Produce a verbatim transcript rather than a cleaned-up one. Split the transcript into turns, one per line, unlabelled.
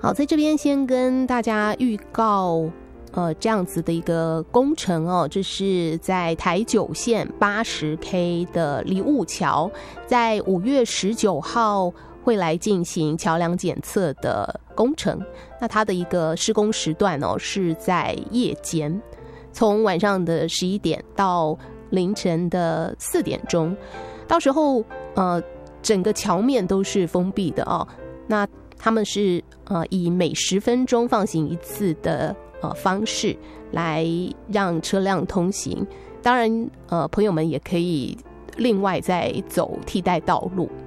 好，在这边先跟大家预告呃，这样子的一个工程哦，这是在台九线八十 K 的离雾桥，在五月十九号会来进行桥梁检测的工程。那它的一个施工时段哦，是在夜间，从晚上的十一点到凌晨的四点钟，到时候呃，整个桥面都是封闭的哦。那他们是呃以每十分钟放行一次的呃方式来让车辆通行，当然呃朋友们也可以另外再走替代道路。